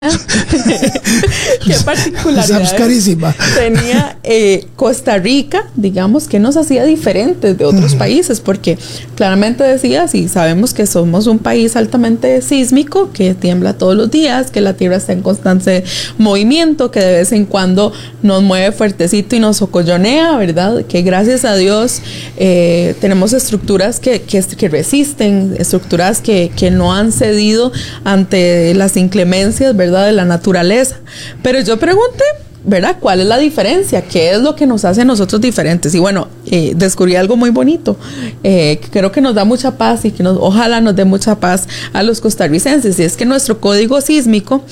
qué particularidades carísima. tenía Costa Rica, digamos, que nos hacía diferentes de otros países, porque claramente decías, y sabemos que somos un país altamente sísmico, que tiembla todos los días, que la tierra está en constante movimiento, que de vez en cuando nos mueve fuertecito y nos socollonea, ¿verdad? Que gracias a Dios tenemos estructuras que resisten, estructuras que no han cedido ante las inclemencias, ¿verdad?, de la naturaleza. Pero yo pregunté, ¿verdad?, ¿cuál es la diferencia? ¿Qué es lo que nos hace a nosotros diferentes? Y bueno, descubrí algo muy bonito, que creo que nos da mucha paz y que ojalá nos dé mucha paz a los costarricenses, y es que nuestro código sísmico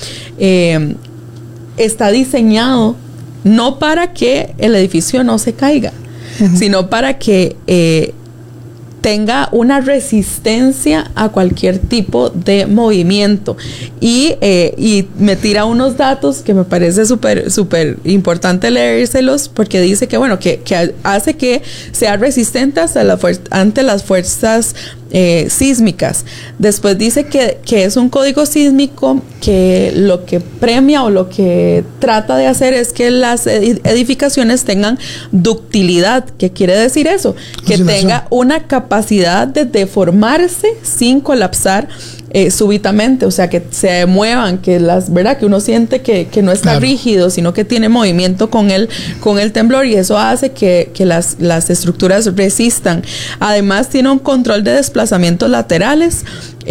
está diseñado no para que el edificio no se caiga, sino para que tenga una resistencia a cualquier tipo de movimiento. Y me tira unos datos que me parece súper importante leérselos, porque dice que, bueno, que hace que sea resistente ante las fuerzas sísmicas. Después dice que es un código sísmico que lo que premia o lo que trata de hacer es que las edificaciones tengan ductilidad. ¿Qué quiere decir eso? Que tenga una capacidad de deformarse sin colapsar súbitamente, o sea, que se muevan, que ¿verdad?, que uno siente que no está rígido, sino que tiene movimiento con el temblor, y eso hace que las estructuras resistan. Además, tiene un control de desplazamientos laterales.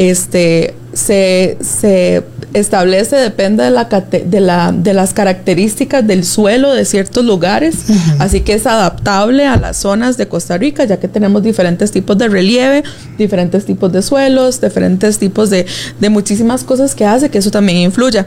Se establece, depende de las características del suelo de ciertos lugares, así que es adaptable a las zonas de Costa Rica, ya que tenemos diferentes tipos de relieve, diferentes tipos de suelos, diferentes tipos de muchísimas cosas que hace que eso también influya.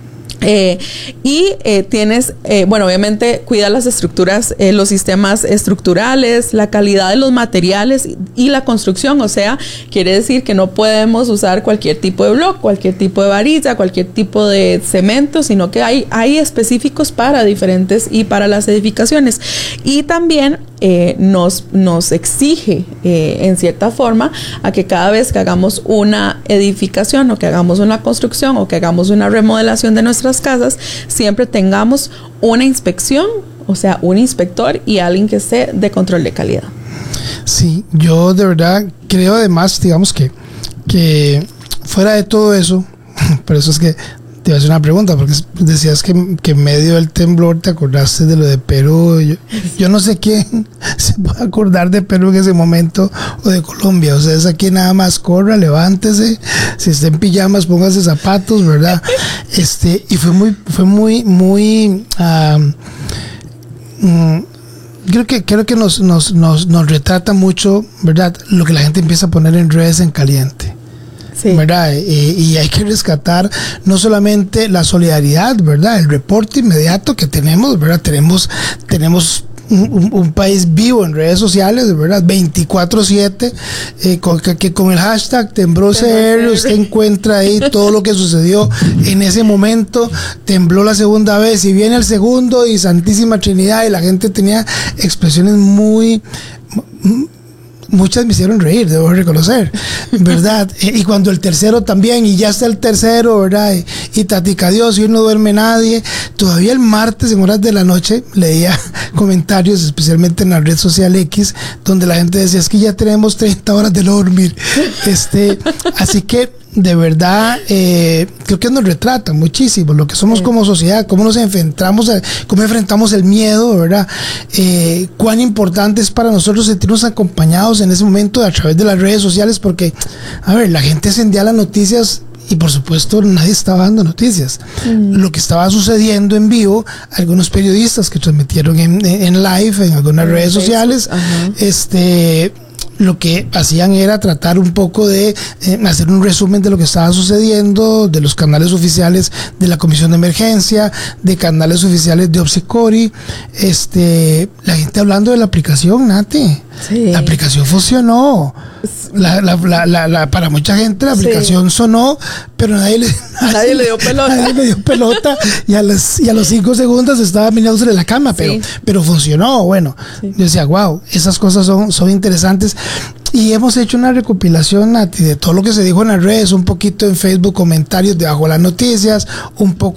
Tienes, bueno, obviamente cuida las estructuras, los sistemas estructurales, la calidad de los materiales y la construcción, o sea, quiere decir que no podemos usar cualquier tipo de bloque, cualquier tipo de varilla, cualquier tipo de cemento, sino que hay específicos para diferentes y para las edificaciones. Y también nos exige en cierta forma a que cada vez que hagamos una edificación o que hagamos una construcción o que hagamos una remodelación de nuestras casas, siempre tengamos una inspección, o sea, un inspector y alguien que esté de control de calidad. Sí, yo de verdad creo, además, digamos que fuera de todo eso, por eso es que te iba a hacer una pregunta, porque decías que en medio del temblor te acordaste de lo de Perú. Yo no sé quién se puede acordar de Perú en ese momento, o de Colombia. O sea, es aquí nada más corra, levántese, si está en pijamas, póngase zapatos, ¿verdad? Y fue muy creo que nos retrata mucho, ¿verdad?, lo que la gente empieza a poner en redes en caliente. Sí. ¿Verdad? Y hay que rescatar no solamente la solidaridad, ¿verdad?, el reporte inmediato que tenemos, ¿verdad? Tenemos un país vivo en redes sociales, ¿verdad? 24/7, que con el hashtag TemblóCR usted encuentra ahí todo lo que sucedió en ese momento. Tembló la segunda vez y viene el segundo y Santísima Trinidad, y la gente tenía expresiones muchas me hicieron reír, debo reconocer, ¿verdad? Y cuando el tercero también, y ya está el tercero, ¿verdad? Y tatica Dios, y hoy no duerme nadie. Todavía el martes en horas de la noche leía comentarios, especialmente en la red social X, donde la gente decía, es que ya tenemos 30 horas de no dormir. Así que de verdad creo que nos retrata muchísimo lo que somos como sociedad, cómo nos enfrentamos el miedo, ¿verdad? Cuán importante es para nosotros sentirnos acompañados en ese momento a través de las redes sociales, porque a ver, la gente encendía las noticias y por supuesto nadie estaba dando noticias. Lo que estaba sucediendo en vivo, algunos periodistas que transmitieron en live en algunas redes sociales, lo que hacían era tratar un poco de hacer un resumen de lo que estaba sucediendo, de los canales oficiales de la Comisión de Emergencia, de canales oficiales de Opsicori, la gente hablando de la aplicación, Nati. Sí. La aplicación funcionó. Para mucha gente la aplicación sonó, pero nadie le dio pelota. Nadie le dio pelota, y a los 5 segundos estaba mirándose de la cama, pero funcionó. Bueno, yo decía, wow, esas cosas son interesantes. Y hemos hecho una recopilación, Nati, de todo lo que se dijo en las redes, un poquito en Facebook, comentarios debajo de las noticias, un poco